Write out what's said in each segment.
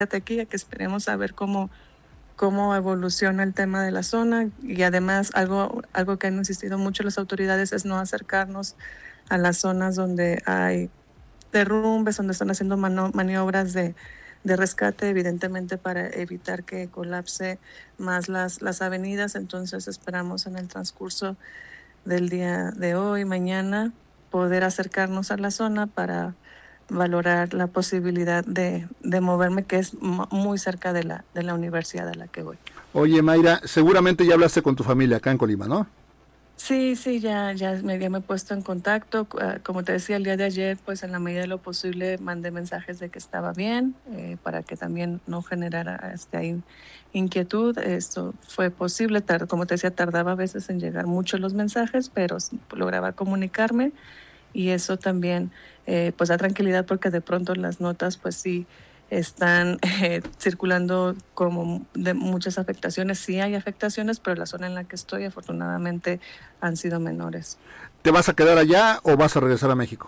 aquí, a que esperemos a ver cómo evoluciona el tema de la zona. Y además algo que han insistido mucho las autoridades es no acercarnos a las zonas donde hay derrumbes, donde están haciendo maniobras de rescate, evidentemente para evitar que colapse más las avenidas. Entonces esperamos en el transcurso del día de hoy, mañana, poder acercarnos a la zona para valorar la posibilidad de moverme, que es muy cerca de la universidad a la que voy. Oye, Mayra, seguramente ya hablaste con tu familia acá en Colima, ¿no? Sí, ya me he puesto en contacto. Como te decía, el día de ayer, pues en la medida de lo posible mandé mensajes de que estaba bien, para que también no generara ahí inquietud. Esto fue posible, como te decía, tardaba a veces en llegar mucho los mensajes, pero lograba comunicarme, y eso también pues da tranquilidad, porque de pronto las notas pues sí están circulando como de muchas afectaciones. Sí hay afectaciones, pero la zona en la que estoy afortunadamente han sido menores. ¿Te vas a quedar allá o vas a regresar a México?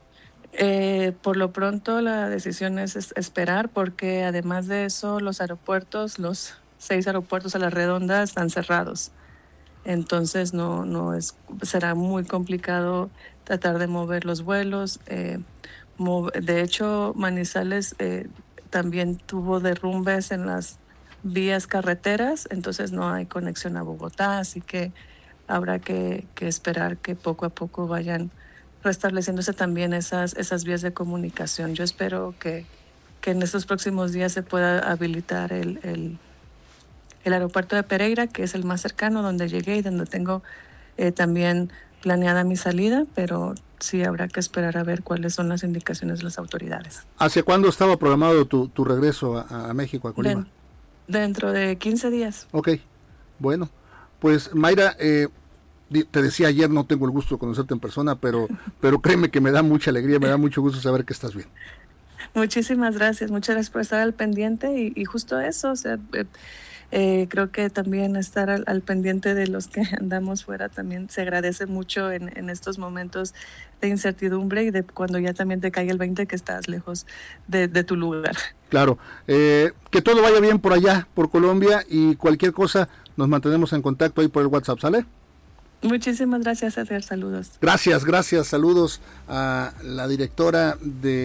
Por lo pronto la decisión es esperar, porque además de eso los 6 aeropuertos a la redonda están cerrados. Entonces será muy complicado tratar de mover los vuelos. De hecho, Manizales también tuvo derrumbes en las vías carreteras, entonces no hay conexión a Bogotá, así que habrá que esperar que poco a poco vayan restableciéndose también esas vías de comunicación. Yo espero que en estos próximos días se pueda habilitar el aeropuerto de Pereira, que es el más cercano, donde llegué y donde tengo también planeada mi salida, pero sí habrá que esperar a ver cuáles son las indicaciones de las autoridades. ¿Hacia cuándo estaba programado tu regreso a México, a Colima? Dentro de 15 días. Ok, bueno, pues Mayra, te decía ayer, no tengo el gusto de conocerte en persona, pero créeme que me da mucha alegría, me da mucho gusto saber que estás bien. Muchísimas gracias por estar al pendiente, y justo eso, o sea, creo que también estar al pendiente de los que andamos fuera también se agradece mucho en estos momentos de incertidumbre, y de cuando ya también te cae el 20 que estás lejos de tu lugar. Claro, que todo vaya bien por allá, por Colombia, y cualquier cosa nos mantenemos en contacto ahí por el WhatsApp, ¿sale? Muchísimas gracias, Edgar, saludos. Gracias, saludos a la directora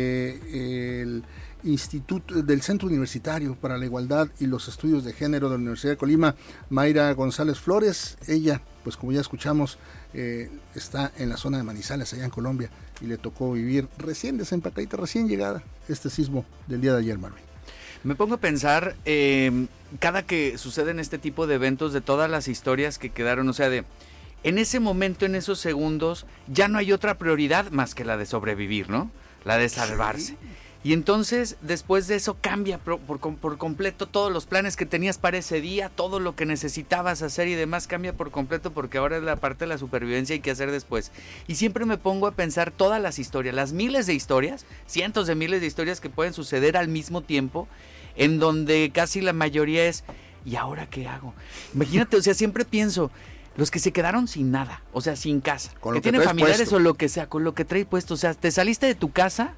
del Instituto del Centro Universitario para la Igualdad y los Estudios de Género de la Universidad de Colima, Mayra González Flores. Ella, pues como ya escuchamos, está en la zona de Manizales, allá en Colombia, y le tocó vivir recién desempacadita, recién llegada, este sismo del día de ayer, Marvin. Me pongo a pensar, cada que suceden este tipo de eventos, de todas las historias que quedaron, o sea, en ese momento, en esos segundos, ya no hay otra prioridad más que la de sobrevivir, ¿no? La de salvarse. Sí. Y entonces, después de eso, cambia por completo todos los planes que tenías para ese día, todo lo que necesitabas hacer y demás cambia por completo, porque ahora es la parte de la supervivencia y qué hacer después. Y siempre me pongo a pensar todas las historias, las miles de historias, cientos de miles de historias que pueden suceder al mismo tiempo, en donde casi la mayoría es, ¿y ahora qué hago? Imagínate, o sea, siempre pienso, los que se quedaron sin nada, o sea, sin casa, que tienen familiares puesto, o lo que sea, con lo que trae puesto, o sea, te saliste de tu casa,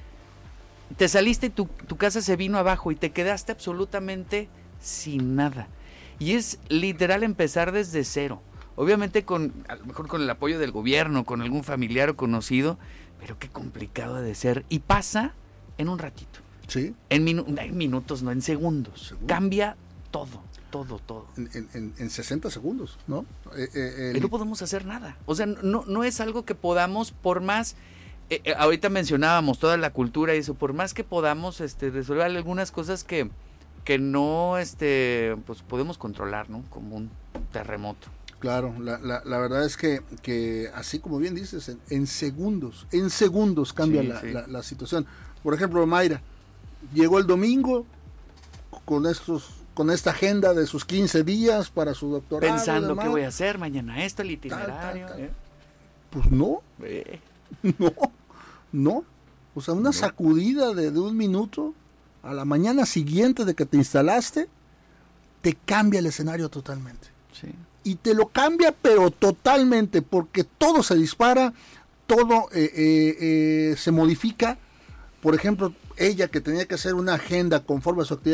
y tu casa se vino abajo y te quedaste absolutamente sin nada. Y es literal empezar desde cero. Obviamente a lo mejor con el apoyo del gobierno, con algún familiar o conocido, pero qué complicado ha de ser. Y pasa en un ratito. Sí. En minutos, no, en segundos. Cambia todo. En 60 segundos, ¿no? No podemos hacer nada. O sea, no es algo que podamos, por más... ahorita mencionábamos toda la cultura y eso, por más que podamos resolver algunas cosas que no pues podemos controlar, ¿no? Como un terremoto. Claro, la verdad es que así como bien dices, en segundos cambia la situación. Por ejemplo, Mayra llegó el domingo con esta agenda de sus 15 días para su doctorado. Pensando qué voy a hacer mañana, esto, el itinerario. Tal. Pues no. No. O sea, una sacudida de un minuto a la mañana siguiente de que te instalaste, te cambia el escenario totalmente. Sí. Y te lo cambia, pero totalmente, porque todo se dispara, todo se modifica. Por ejemplo, ella que tenía que hacer una agenda conforme a su actividad